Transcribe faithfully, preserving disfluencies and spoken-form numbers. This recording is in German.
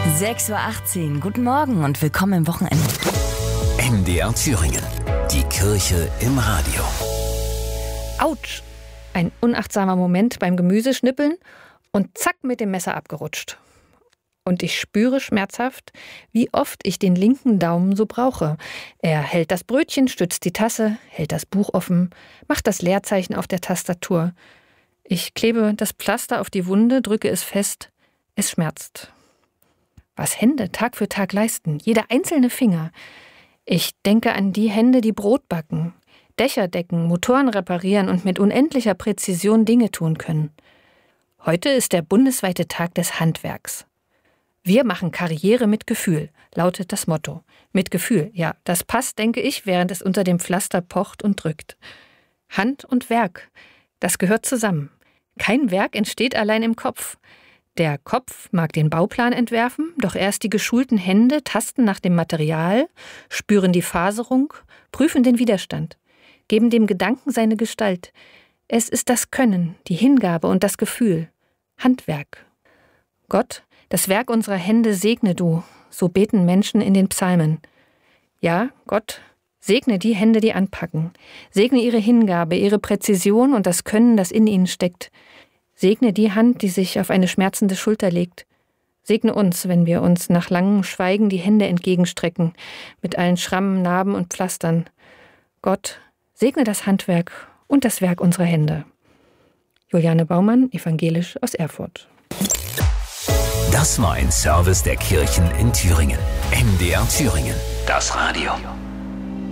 sechs Uhr achtzehn, guten Morgen und willkommen im Wochenende. M D R Thüringen, die Kirche im Radio. Autsch! Ein unachtsamer Moment beim Gemüseschnippeln und zack mit dem Messer abgerutscht. Und ich spüre schmerzhaft, wie oft ich den linken Daumen so brauche. Er hält das Brötchen, stützt die Tasse, hält das Buch offen, macht das Leerzeichen auf der Tastatur. Ich klebe das Pflaster auf die Wunde, drücke es fest. Es schmerzt. Was Hände Tag für Tag leisten, jeder einzelne Finger. Ich denke an die Hände, die Brot backen, Dächer decken, Motoren reparieren und mit unendlicher Präzision Dinge tun können. Heute ist der bundesweite Tag des Handwerks. Wir machen Karriere mit Gefühl, lautet das Motto. Mit Gefühl, ja, das passt, denke ich, während es unter dem Pflaster pocht und drückt. Hand und Werk, das gehört zusammen. Kein Werk entsteht allein im Kopf. Der Kopf mag den Bauplan entwerfen, doch erst die geschulten Hände tasten nach dem Material, spüren die Faserung, prüfen den Widerstand, geben dem Gedanken seine Gestalt. Es ist das Können, die Hingabe und das Gefühl. Handwerk. Gott, das Werk unserer Hände segne du, so beten Menschen in den Psalmen. Ja, Gott, segne die Hände, die anpacken. Segne ihre Hingabe, ihre Präzision und das Können, das in ihnen steckt. Segne die Hand, die sich auf eine schmerzende Schulter legt. Segne uns, wenn wir uns nach langem Schweigen die Hände entgegenstrecken, mit allen Schrammen, Narben und Pflastern. Gott, segne das Handwerk und das Werk unserer Hände. Juliane Baumann, evangelisch aus Erfurt. Das war ein Service der Kirchen in Thüringen. M D R Thüringen, das Radio.